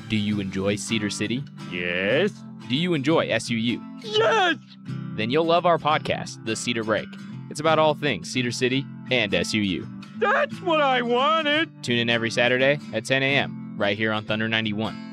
Do you enjoy Cedar City? Yes. Do you enjoy SUU? Yes! Then you'll love our podcast, The Cedar Break. It's about all things Cedar City and SUU. That's what I wanted! Tune in every Saturday at 10 a.m. right here on Thunder 91.